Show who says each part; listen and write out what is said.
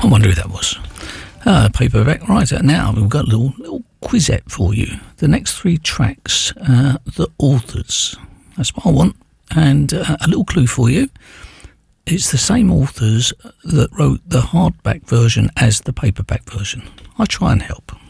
Speaker 1: I wonder who that was. Paperback. Right, now we've got a little quizette for you. The next 3 tracks, the authors. That's what I want. And a little clue for you. It's the same authors that wrote the hardback version as the paperback version. I try and help.